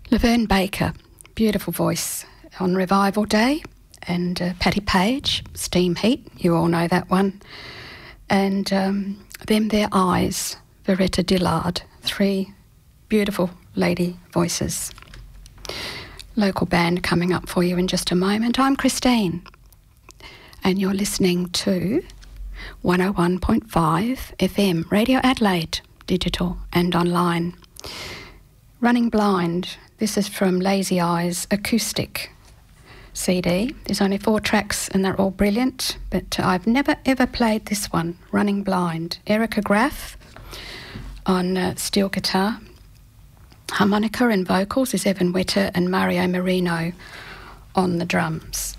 Laverne Baker, beautiful voice on Revival Day, and Patti Page, Steam Heat, you all know that one, and Them Their Eyes, Veretta Dillard, three beautiful lady voices. Local band coming up for you in just a moment. I'm Christine, and you're listening to 101.5 FM, Radio Adelaide, digital and online. Running Blind, this is from Lazy Eyes acoustic CD. There's only 4 tracks and they're all brilliant, but I've never ever played this one, Running Blind. Erica Graff on steel guitar. Harmonica and vocals is Evan Wetter, and Mario Marino on the drums.